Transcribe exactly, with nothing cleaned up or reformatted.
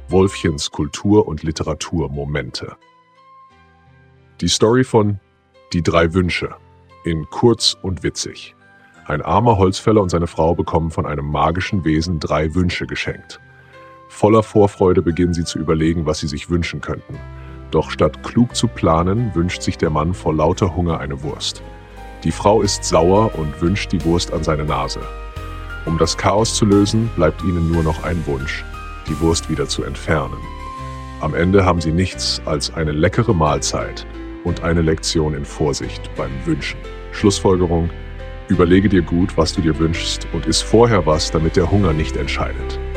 Wolfchens Kultur- und Literaturmomente. Die Story von Die drei Wünsche in kurz und witzig. Ein armer Holzfäller und seine Frau bekommen von einem magischen Wesen drei Wünsche geschenkt. Voller Vorfreude beginnen sie zu überlegen, was sie sich wünschen könnten. Doch statt klug zu planen, wünscht sich der Mann vor lauter Hunger eine Wurst. Die Frau ist sauer und wünscht die Wurst an seine Nase. Um das Chaos zu lösen, bleibt ihnen nur noch ein Wunsch: die Wurst wieder zu entfernen. Am Ende haben sie nichts als eine leckere Mahlzeit und eine Lektion in Vorsicht beim Wünschen. Schlussfolgerung: Überlege dir gut, was du dir wünschst, und iss vorher was, damit der Hunger nicht entscheidet.